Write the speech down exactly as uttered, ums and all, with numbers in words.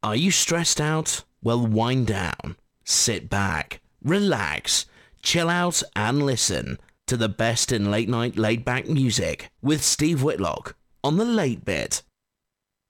Are you stressed out? Well, wind down, sit back, relax, chill out and listen to the best in late night laid back music with Steve Whitlock on The Late Bit.